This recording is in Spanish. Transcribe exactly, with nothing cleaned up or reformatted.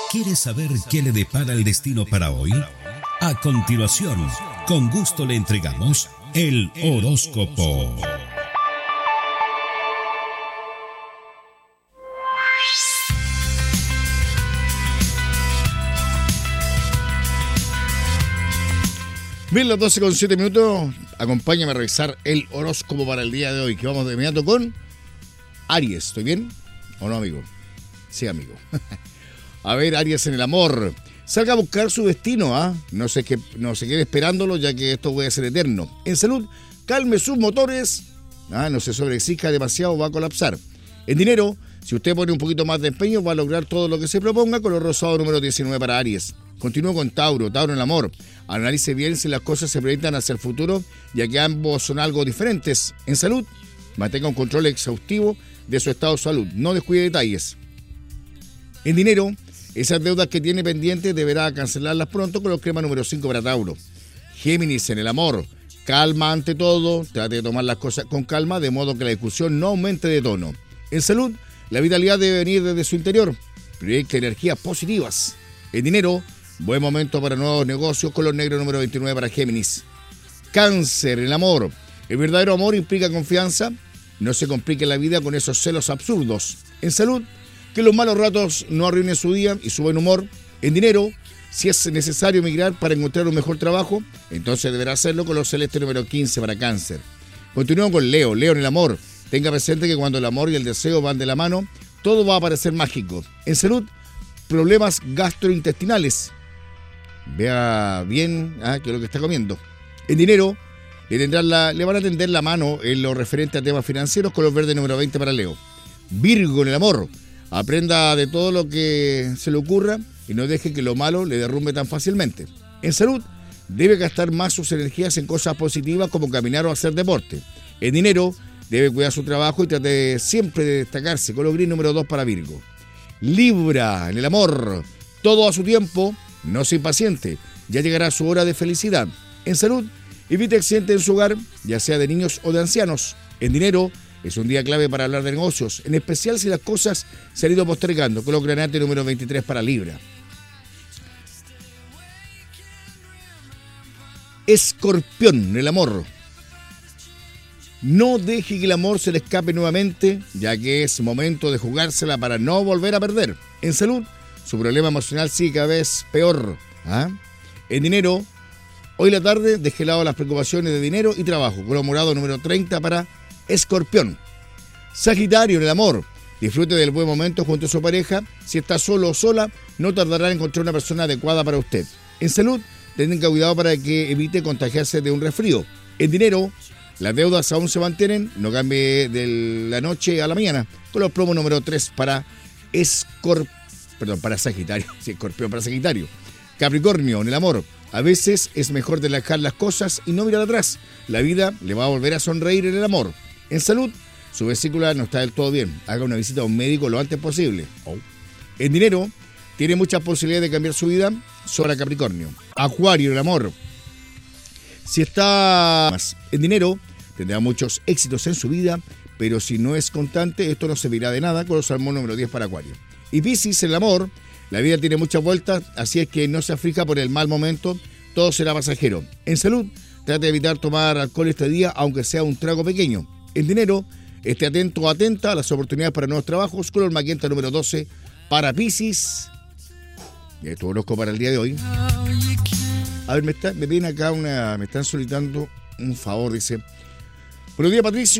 ¿Quiere saber qué le depara el destino para hoy? A continuación, con gusto le entregamos el horóscopo. Bien, las doce con siete minutos, acompáñame a revisar el horóscopo para el día de hoy, que vamos de inmediato con Aries. ¿Estoy bien o no, amigo? Sí, amigo. A ver, Aries en el amor. Salga a buscar su destino, ¿ah? ¿eh? No se, que, no se quede esperándolo, ya que esto puede ser eterno. En salud, calme sus motores. ¿Ah? No se sobreexija demasiado, va a colapsar. En dinero, si usted pone un poquito más de empeño, va a lograr todo lo que se proponga. Color rosado número diecinueve para Aries. Continúo con Tauro. Tauro en el amor. Analice bien si las cosas se proyectan hacia el futuro, ya que ambos son algo diferentes. En salud, mantenga un control exhaustivo de su estado de salud. No descuide detalles. En dinero, esas deudas que tiene pendientes deberá cancelarlas pronto. Color crema número cinco para Tauro. Géminis en el amor. Calma ante todo. Trate de tomar las cosas con calma, de modo que la discusión no aumente de tono. En salud, la vitalidad debe venir desde su interior. Proyecta energías positivas. En dinero, buen momento para nuevos negocios. Color negro número veintinueve para Géminis. Cáncer en el amor. El verdadero amor implica confianza. No se complique la vida con esos celos absurdos. En salud, que los malos ratos no arruinen su día y su buen humor. En dinero, si es necesario emigrar para encontrar un mejor trabajo, entonces deberá hacerlo. Color celeste número quince para Cáncer. Continúo con Leo. Leo en el amor. Tenga presente que cuando el amor y el deseo van de la mano, todo va a parecer mágico. En salud, problemas gastrointestinales. Vea bien ¿ah? qué es lo que está comiendo. En dinero, le, tendrán la, le van a tender la mano en lo referente a temas financieros. Color verde número veinte para Leo. Virgo en el amor. Aprenda de todo lo que se le ocurra y no deje que lo malo le derrumbe tan fácilmente. En salud, debe gastar más sus energías en cosas positivas como caminar o hacer deporte. En dinero, debe cuidar su trabajo y trate siempre de destacarse. Color gris número dos para Virgo. Libra en el amor. Todo a su tiempo, no se impaciente. Ya llegará su hora de felicidad. En salud, evite accidentes en su hogar, ya sea de niños o de ancianos. En dinero, es un día clave para hablar de negocios, en especial si las cosas se han ido postergando. Color granate número veintitrés para Libra. Escorpión en el amor. No deje que el amor se le escape nuevamente, ya que es momento de jugársela para no volver a perder. En salud, su problema emocional sigue cada vez peor. ¿Ah? En dinero, hoy la tarde deje de lado las preocupaciones de dinero y trabajo. Color morado número treinta para Escorpión. Sagitario en el amor. Disfrute del buen momento junto a su pareja. Si está solo o sola, no tardará en encontrar una persona adecuada para usted. En salud, tenga cuidado para que evite contagiarse de un resfrío. En dinero, las deudas aún se mantienen. No cambie de la noche a la mañana. Color plomo número tres para Escorpión. Perdón, para Sagitario. Sí, Escorpión para Sagitario. Capricornio en el amor. A veces es mejor dejar las cosas y no mirar atrás. La vida le va a volver a sonreír en el amor. En salud, su vesícula no está del todo bien. Haga una visita a un médico lo antes posible. Oh. En dinero, tiene muchas posibilidades de cambiar su vida. Sobre Capricornio. Acuario en el amor. Si está en dinero, tendrá muchos éxitos en su vida, pero si no es constante, esto no servirá de nada. Color salmón número diez para Acuario. Y Piscis en el amor. La vida tiene muchas vueltas, así es que no se aflija por el mal momento, todo será pasajero. En salud, trate de evitar tomar alcohol este día, aunque sea un trago pequeño. En dinero, esté atento o atenta a las oportunidades para nuevos trabajos. Color magenta número doce para Piscis. Y esto conozco para el día de hoy. A ver, me, está, me viene acá una, me están solicitando un favor, dice. Buenos días, Patricio.